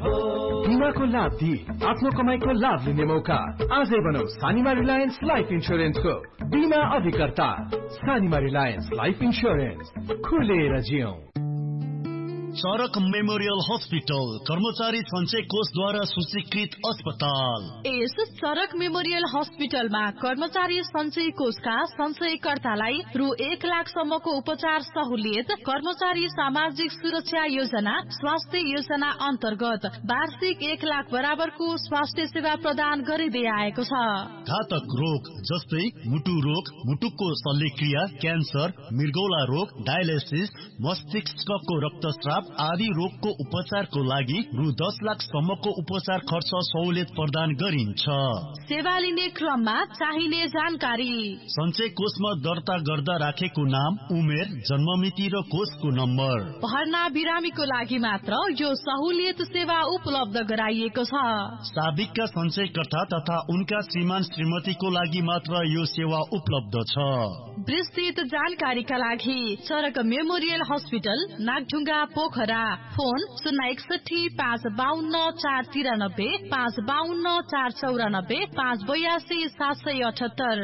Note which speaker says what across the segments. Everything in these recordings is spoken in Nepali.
Speaker 1: हो।
Speaker 2: बीमाको लाभ दिई आफ्नो कमाईको लाभ लिने मौका। आजै बनाऊ सानिमा रिलायन्स लाइफ इन्स्योरेन्सको बीमा अभिकर्ता। सानिमा रिलायन्स लाइफ इन्स्योरेन्स, खुलेर जियौं।
Speaker 3: सड़क मेमोरियल हस्पिटल कर्मचारी संचय कोषद्वारा सूचीकृत अस्पताल।
Speaker 4: यस सड़क मेमोरियल हस्पिटलमा कर्मचारी संचय कोषका संचयकर्तालाई रु 1 लाखसम्मको उपचार सहुलियत, कर्मचारी सामाजिक सुरक्षा योजना, स्वास्थ्य योजना अन्तर्गत वार्षिक 1 लाख बराबरको स्वास्थ्य सेवा प्रदान गरिँदै आएको छ।
Speaker 3: घातक रोग जस्तै मुटु रोग, मुटुको शल्यक्रिया, क्यान्सर, मृगौला रोग, डायलिसिस, मस्तिष्कको रक्तस्राव आदि रोगको उपचारको लागि रु 10 लाखसम्मको उपचार खर्च सहुलियत प्रदान गरिन्छ।
Speaker 4: सेवा लिने क्रममा चाहिने जानकारी।
Speaker 3: संचय कोषमा दर्ता गर्दा राखेको नाम, उमेर, जन्ममिति र कोषको नम्बर।
Speaker 4: भर्ना बिरामीको लागि मात्र यो सहुलियत सेवा उपलब्ध गराइएको छ।
Speaker 3: साबिकका संचयकर्ता तथा उनका श्रीमान श्रीमतीको लागि मात्र यो सेवा उपलब्ध छ।
Speaker 4: विस्तृत जानकारीका लागि सड़क memorial hospital Nagdhunga Pokhara, phone 061 552 493 552 494 582 778।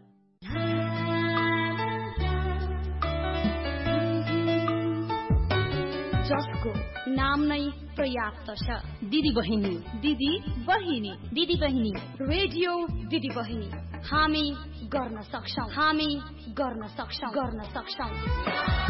Speaker 5: जसको नाम नै पर्याप्त छ।
Speaker 6: दिदी बहिनी,
Speaker 5: दिदी बहिनी,
Speaker 6: दिदी बहिनी,
Speaker 5: रेडियो दिदी बहिनी। हामी गर्न सक्छौं, हामी गर्न सक्छौं, गर्न सक्छौं।